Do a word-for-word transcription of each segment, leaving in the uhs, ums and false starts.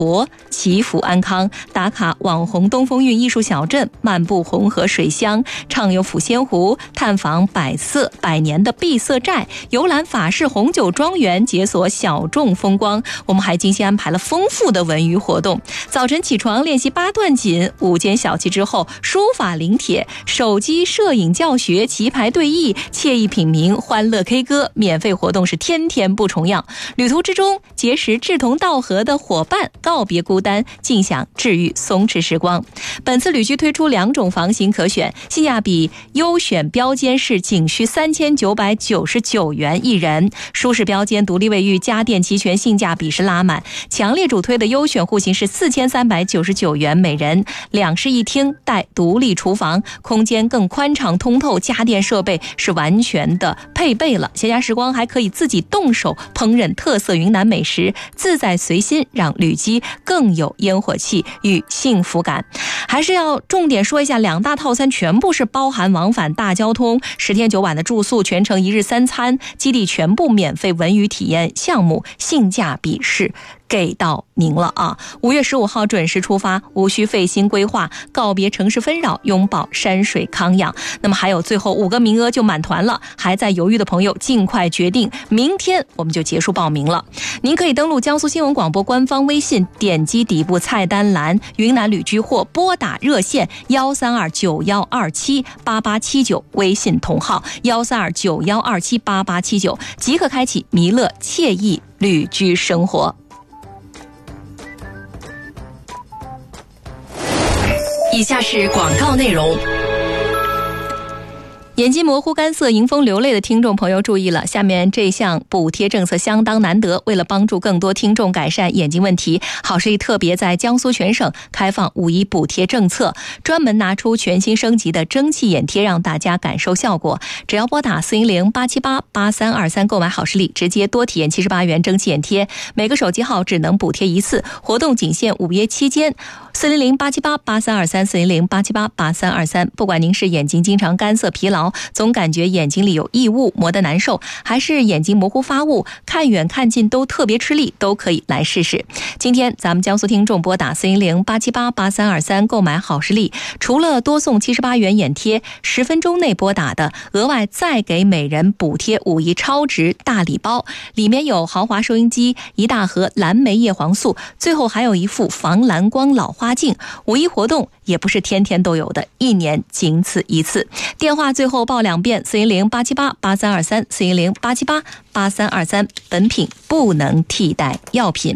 国祈福安康，打卡网红东风韵艺术小镇，漫步红河水乡，畅游抚仙湖，探访百色百年的碧色寨，游览法式红酒庄园，解锁小众风光。我们还精心安排了丰富的文娱活动，早晨起床练习八段锦，午间小憩之后书法临帖，手机摄影教学，棋牌对弈，惬意品茗，欢乐 K 歌，免费活动是天天不重样。旅途之中结识志同道合的伙伴，告别孤单，尽享治愈松弛时光。本次旅居推出两种房型可选，性价比优选标间是仅需三千九百九十九元一人，舒适标间独立卫浴，家电齐全，性价比是拉满。强烈主推的优选户型是四千三百九十九元每人，两室一厅带独立厨房，空间更宽敞通透，家电设备是完全的配备了。闲暇时光还可以自己动手烹饪特色云南美食，自在随心，让旅居更有烟火气与幸福感。还是要重点说一下，两大套餐全部是包含往返大交通，十天九晚的住宿，全程一日三餐，基地全部免费文娱体验项目，性价比是给到您了啊！五月十五号准时出发，无需费心规划，告别城市纷扰，拥抱山水康养。那么还有最后五个名额就满团了，还在犹豫的朋友尽快决定，明天我们就结束报名了。您可以登录江苏新闻广播官方微信，点击底部菜单栏云南旅居，或拨打热线幺三二九幺二七八八七九，微信同号幺三二九幺二七八八七九，即可开启弥勒惬意旅居生活。以下是广告内容。眼睛模糊、干涩、迎风流泪的听众朋友注意了，下面这项补贴政策相当难得，为了帮助更多听众改善眼睛问题，好视力特别在江苏全省开放五一补贴政策，专门拿出全新升级的蒸汽眼贴让大家感受效果。只要拨打四一零八七八八三二三购买好视力，直接多体验七十八元蒸汽眼贴，每个手机号只能补贴一次，活动仅限五一期间。四零零八七八八三二三，四零零八七八八三二三。不管您是眼睛经常干涩疲劳，总感觉眼睛里有异物磨得难受，还是眼睛模糊发雾，看远看近都特别吃力，都可以来试试。今天咱们江苏听众拨打四零零八七八八三二三购买好视力，除了多送七十八元眼贴，十分钟内拨打的额外再给每人补贴五一超值大礼包，里面有豪华收音机、一大盒蓝莓叶黄素，最后还有一副防蓝光老花镜。五一活动也不是天天都有的，一年仅此一次。电话最后报两遍，四一零八七八八三二三，四一零八七八八三二三，本品不能替代药品。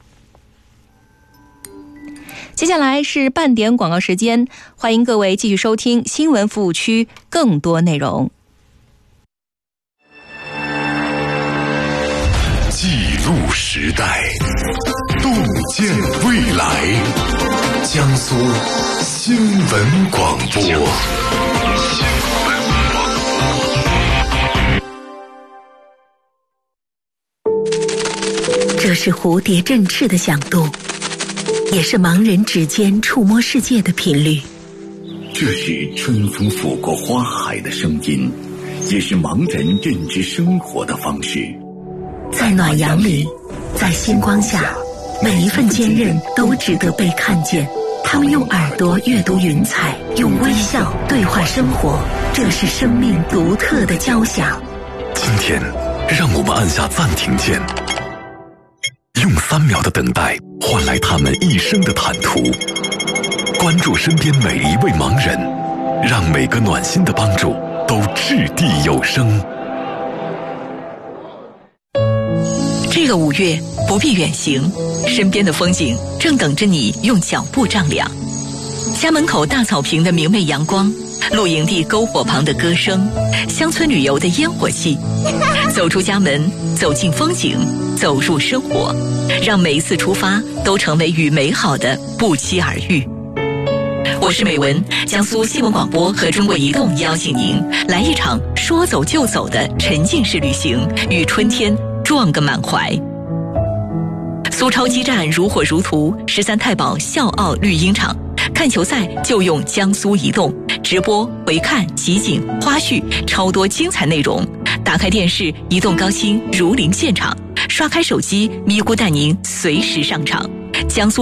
接下来是半点广告时间，欢迎各位继续收听新闻服务区更多内容。 记录时代，洞见未来，江苏新闻广播。新闻广播。这是蝴蝶振翅的响度，也是盲人指尖触摸世界的频率。 这是春风拂过花海的声音，也是盲人认知生活的方式。 在暖阳里，在星光下，每一份坚韧都值得被看见。他们用耳朵阅读云彩，用微笑对话生活，这是生命独特的交响。 今天让我们按下暂停键，用三秒的等待换来他们一生的坦途。关注身边每一位盲人，让每个暖心的帮助都掷地有声。 这个五月不必远行，身边的风景正等着你用脚步丈量。家门口大草坪的明媚阳光，露营地篝火旁的歌声，乡村旅游的烟火气。走出家门，走进风景，走入生活，让每一次出发都成为与美好的不期而遇。我是美文，江苏新闻广播和中国移动邀请您来一场说走就走的沉浸式旅行，与春天撞个满怀。苏超基站如火如荼，十三太保笑傲绿茵场，看球赛就用江苏移动，直播、回看、集锦、花絮，超多精彩内容。打开电视，移动高清如临现场；刷开手机，咪咕带您随时上场。江苏